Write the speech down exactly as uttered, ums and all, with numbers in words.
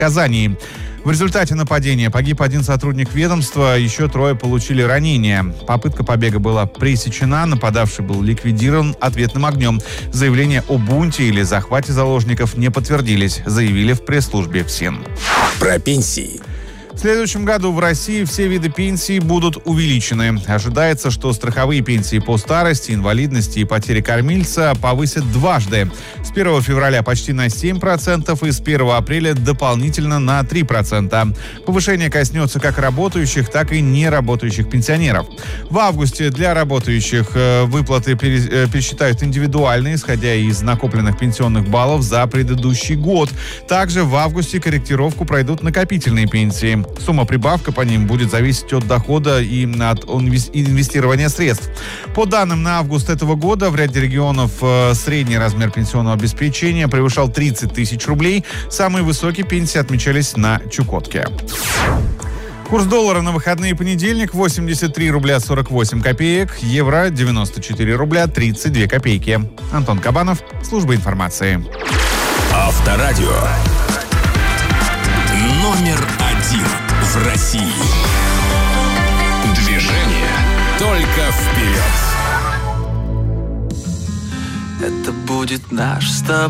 Казани. В результате нападения погиб один сотрудник ведомства, еще трое получили ранения. Попытка побега была пресечена, нападавший был ликвидирован ответным огнем. Заявления о бунте или захвате заложников не подтвердились, заявили в пресс-службе ФСИН. Про пенсии. В следующем году в России все виды пенсий будут увеличены. Ожидается, что страховые пенсии по старости, инвалидности и потере кормильца повысят дважды. С первого февраля почти на семь процентов и с первого апреля дополнительно на три процента. Повышение коснется как работающих, так и неработающих пенсионеров. В августе для работающих выплаты пересчитают индивидуально, исходя из накопленных пенсионных баллов за предыдущий год. Также в августе корректировку пройдут накопительные пенсии. Сумма прибавка по ним будет зависеть от дохода и от инвестирования средств. По данным на август этого года в ряде регионов средний размер пенсионного обеспечения превышал тридцать тысяч рублей. Самые высокие пенсии отмечались на Чукотке. Курс доллара на выходные понедельник восемьдесят три рубля сорок восемь копеек, евро девяносто четыре рубля тридцать две копейки. Антон Кабанов, служба информации. Авторадио. Номер один в России. Движение только вперед. Это будет наш с тобой